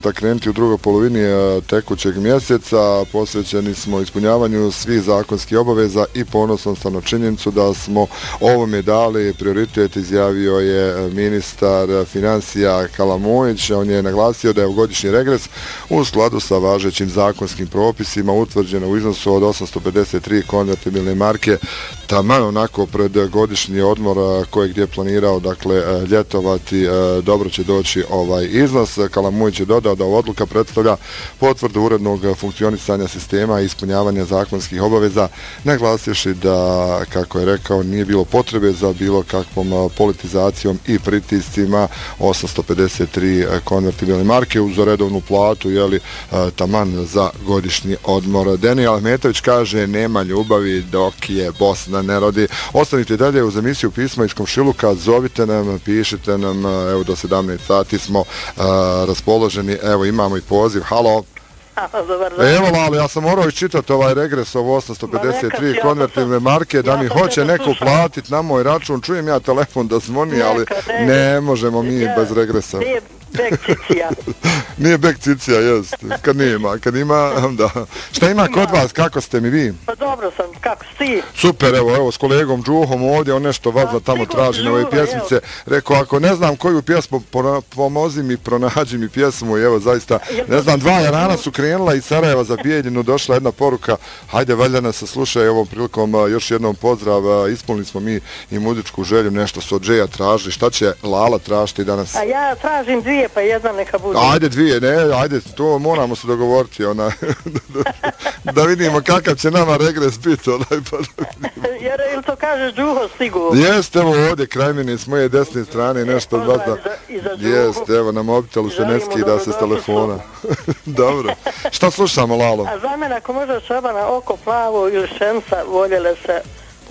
krenuti u drugoj polovini tekućeg mjeseca. Posvećeni smo ispunjavanju svih zakonskih obaveza i ponosan sam na činjenicu da smo ovome dali prioritet, izjavio je ministar financija Kalamović. On je naglasio da je godišnji regres u skladu sa važećim zakonskim propisima utvrđeno u iznosu od 853 konvertibilne marke, taman onako pred godišnji odmor kojeg je planirao ljetovati, dobro će doći ovaj iznos. Kalamović je dodao da ova odluka predstavlja potvrdu urednog funkcionisanja sistema i ispunjavanja zakonskih obaveza, naglasivši da, kako je rekao, nije bilo potrebe za bilo kakvom politizacijom i pritiscima. 853 konvertibilne marke uz redovnu platu, taman za godišnji odmor. Denijel Ahmetović kaže nema ljubavi dok je Bosna ne rodi. Ostanite dalje uz emisiju Pisma iz komšiluka, zovite nam, pišite nam, evo do 17 sati smo raspoloženi, evo imamo i poziv, halo. Dobar dan. Evo Lalo, ja sam morao iščitati ovaj regres ovo 853 konvertibilne marke, da mi hoće neko platiti na moj račun, čujem ja telefon da zvoni, ali ne možemo mi bez regresa. Nije bek cicija. Nije bek cicija, jest. Kad ima, da. Šta ima kod vas, kako ste mi vi? Pa dobro sam, kako si ti? Super, evo s kolegom Đuhom ovdje, on nešto vas za tamo traži na ove pjesmice. Rekao, ako ne znam koju pjesmu, pomozi mi, pronađi mi pjesmu i evo zaista, ne znam, 2 jarana su krenula iz Sarajeva za Bijeljinu, došla jedna poruka, hajde valjda nas slušaj, ovom prilikom još jednom pozdrav, ispunili smo mi i muzičku želju, nešto su od Džeja tražili, šta će Lala tražiti danas? A ja tražim 2, pa jedna neka bude. Ajde 2, ajde, to moramo se dogovoriti, da vidimo kakav će nama regres biti, Jer ili to kažeš Đuho sigurno? Jest, evo ovdje kraj mene s moje desne strane nešto od vas da... Jest, evo na mobitelu se ne skida se s telefona. Dobro. Šta slušamo, Lalo? A za mene, ako možda Šabana, oko plavo ili šemsa, voljele se...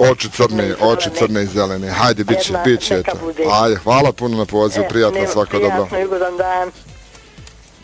Oči crne i zelene. Hajde, bit će. Ajde, hvala puno na pozivu, prijatno, svako dobro. Prijatno i ugodan dan.